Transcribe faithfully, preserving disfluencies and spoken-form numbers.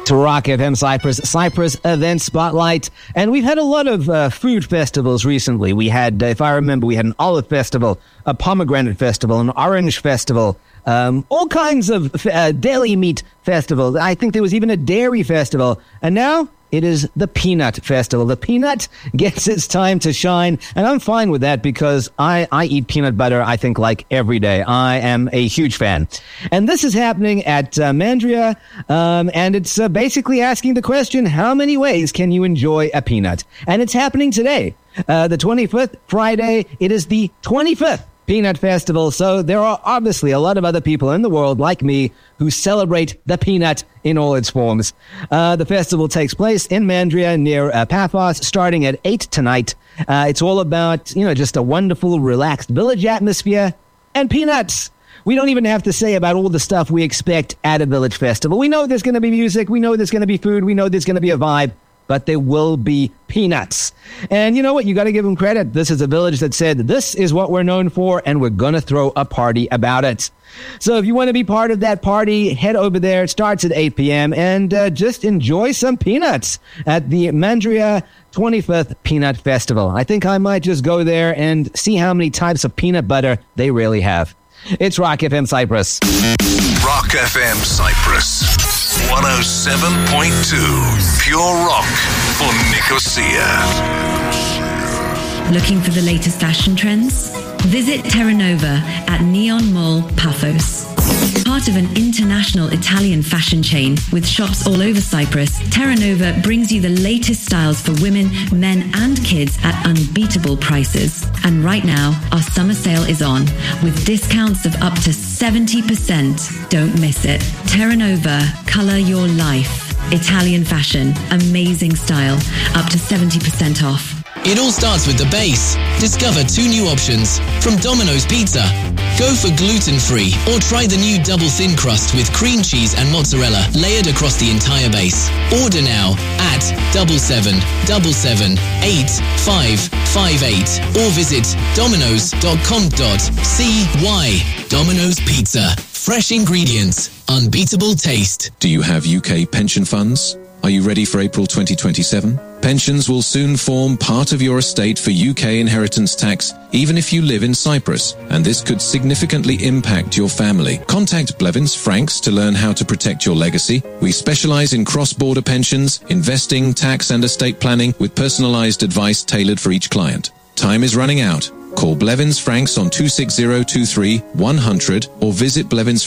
To Rock F M Cyprus, Cyprus Event Spotlight. And we've had a lot of uh, food festivals recently. We had, uh, if I remember, we had an olive festival, a pomegranate festival, an orange festival, um, all kinds of uh, deli meat festivals. I think there was even a dairy festival. And now it is the Peanut Festival. The peanut gets its time to shine, and I'm fine with that because I, I eat peanut butter, I think, like every day. I am a huge fan. And this is happening at uh, Mandria, um, and it's uh, basically asking the question, how many ways can you enjoy a peanut? And it's happening today, uh, the twenty-fifth, Friday. It is the twenty-fifth Peanut Festival, so there are obviously a lot of other people in the world like me who celebrate the peanut in all its forms. Uh, the festival takes place in Mandria near uh, Paphos, starting at eight tonight. Uh, it's all about, you know, just a wonderful, relaxed village atmosphere and peanuts. We don't even have to say about all the stuff we expect at a village festival. We know there's going to be music. We know there's going to be food. We know there's going to be a vibe. But there will be peanuts. And you know what? You got to give them credit. This is a village that said, this is what we're known for, and we're going to throw a party about it. So if you want to be part of that party, head over there. It starts at eight p.m. and uh, just enjoy some peanuts at the Mandria twenty-fifth Peanut Festival. I think I might just go there and see how many types of peanut butter they really have. It's Rock F M Cyprus. Rock F M Cyprus. one oh seven point two Pure Rock for Nicosia. Looking for the latest fashion trends? Visit Terra Nova at Neon Mall, Paphos. Part of an international Italian fashion chain with shops all over Cyprus, Terra Nova brings you the latest styles for women, men and kids at unbeatable prices. And right now, our summer sale is on with discounts of up to seventy percent. Don't miss it. Terra Nova, color your life. Italian fashion, amazing style, up to seventy percent off. It all starts with the base. Discover two new options from Domino's Pizza. Go for gluten-free or try the new double thin crust with cream cheese and mozzarella layered across the entire base. Order now at double seven double seven eight five five eight or visit dominos dot com dot c y. Domino's Pizza. Fresh ingredients, unbeatable taste. Do you have U K pension funds? Are you ready for April twenty twenty-seven? Pensions will soon form part of your estate for U K inheritance tax, even if you live in Cyprus, and this could significantly impact your family. Contact Blevins Franks to learn how to protect your legacy. We specialize in cross-border pensions, investing, tax and estate planning with personalized advice tailored for each client. Time is running out. Call Blevins Franks on two six zero two three one hundred or visit Blevins